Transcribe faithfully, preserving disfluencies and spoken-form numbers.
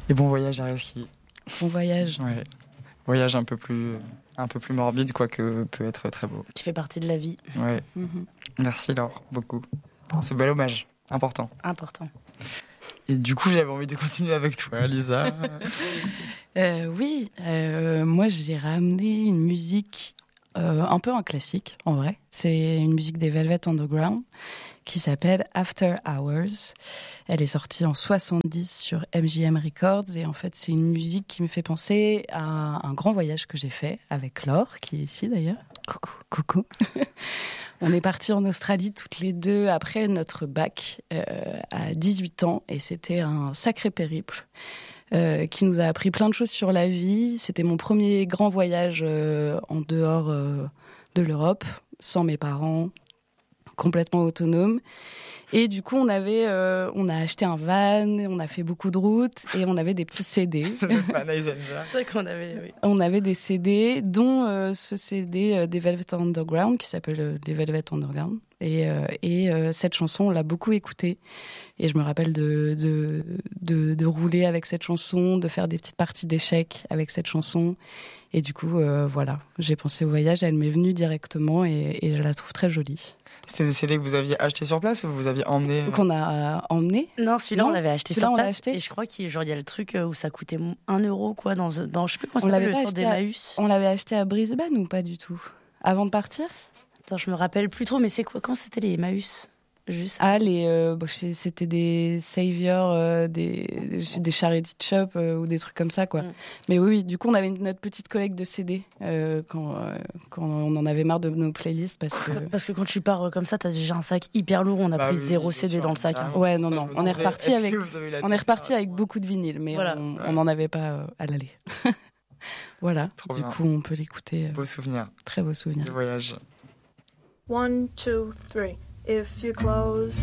Et bon voyage à Reski. Bon voyage. Ouais. Voyage un peu plus, un peu plus morbide, quoique peut être très beau. Qui fait partie de la vie. Ouais. Mm-hmm. Merci Laure, beaucoup. Pour ce bel hommage, important. Important. Et du coup, j'avais envie de continuer avec toi, Lisa. euh, oui, euh, moi j'ai ramené une musique euh, un peu un classique, en vrai. C'est une musique des Velvet Underground qui s'appelle After Hours. Elle est sortie en soixante-dix sur M J M Records et en fait c'est une musique qui me fait penser à un grand voyage que j'ai fait avec Laure, qui est ici d'ailleurs. Coucou, coucou. On est partis en Australie toutes les deux après notre bac euh, à dix-huit ans et c'était un sacré périple euh, qui nous a appris plein de choses sur la vie. C'était mon premier grand voyage euh, en dehors euh, de l'Europe, sans mes parents, complètement autonome. Et du coup, on avait, euh, on a acheté un van, on a fait beaucoup de routes et on avait des petits C D. C'est vrai qu'on avait, oui. On avait des C D, dont euh, ce C D euh, des Velvet Underground qui s'appelle euh, les Velvet Underground. Et, euh, et euh, cette chanson, on l'a beaucoup écoutée. Et je me rappelle de, de, de, de rouler avec cette chanson, de faire des petites parties d'échecs avec cette chanson. Et du coup, euh, voilà, j'ai pensé au voyage, elle m'est venue directement et, et je la trouve très jolie. C'était des C D que vous aviez achetés sur place ou vous aviez emmené? Qu'on a euh, emmené? Non, celui-là, non, on l'avait acheté celui-là, sur on place. l'a acheté. Et je crois qu'il genre, y a le truc où ça coûtait un euro, quoi, dans, dans je sais plus comment ça On s'appelle, l'avait le pas sort acheté à- d'Emmaüs. On l'avait acheté à Brisbane ou pas du tout? Avant de partir? Attends, je me rappelle plus trop, mais c'est quoi? Quand c'était les Emmaüs? Juste. Ah, les, euh, bon, je sais, c'était des saviors, euh, des, des charity shops euh, ou des trucs comme ça, quoi. Mm. Mais oui, oui, du coup, on avait notre petite collecte de C D euh, quand, euh, quand on en avait marre de nos playlists. Parce que, parce que quand tu pars comme ça, t'as déjà un sac hyper lourd. On a bah pris oui, zéro oui, C D sûr, dans le sac. hein. Hein. Ouais, non, non. On est reparti avec, on est reparti avec ouais. beaucoup de vinyles, mais voilà. on n'en avait pas euh, à l'aller. Voilà. Trop du bien. coup, on peut l'écouter. Euh, beau souvenir. Très beau souvenir. Le voyage. One, two, three. If you close